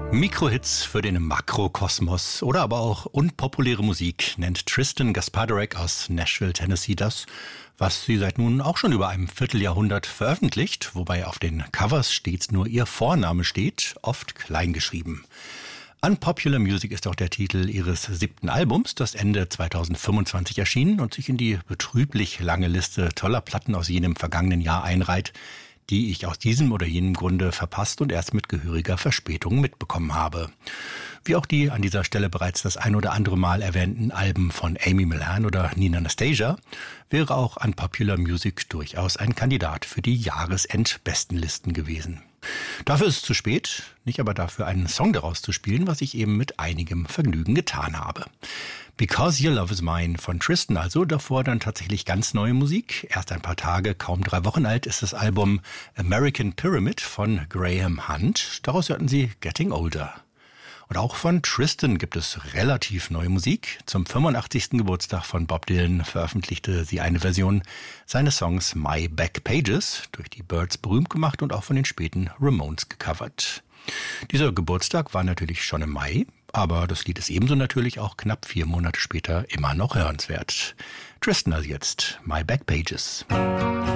Mikrohits für den Makrokosmos oder aber auch unpopuläre Musik nennt Tristan Gaspadarek aus Nashville, Tennessee das, was sie seit nun auch schon über einem Vierteljahrhundert veröffentlicht, wobei auf den Covers stets nur ihr Vorname steht, oft kleingeschrieben. Unpopular Music ist auch der Titel ihres 7. Albums, das Ende 2025 erschien und sich in die betrüblich lange Liste toller Platten aus jenem vergangenen Jahr einreiht, die ich aus diesem oder jenem Grunde verpasst und erst mit gehöriger Verspätung mitbekommen habe. Wie auch die an dieser Stelle bereits das ein oder andere Mal erwähnten Alben von Amy Millan oder Nina Anastasia, wäre auch Unpopular Music durchaus ein Kandidat für die Jahresendbestenlisten gewesen. Dafür ist es zu spät, nicht aber dafür einen Song daraus zu spielen, was ich eben mit einigem Vergnügen getan habe. Because Your Love Is Mine von Tristan, also davor dann tatsächlich ganz neue Musik. Erst ein paar Tage, kaum 3 Wochen alt, ist das Album American Pyramid von Graham Hunt. Daraus hörten Sie Getting Older. Und auch von Tristan gibt es relativ neue Musik. Zum 85. Geburtstag von Bob Dylan veröffentlichte sie eine Version seines Songs My Back Pages, durch die Byrds berühmt gemacht und auch von den späten Ramones gecovert. Dieser Geburtstag war natürlich schon im Mai, aber das Lied ist ebenso natürlich auch knapp 4 Monate später immer noch hörenswert. Tristan also jetzt, My Back Pages.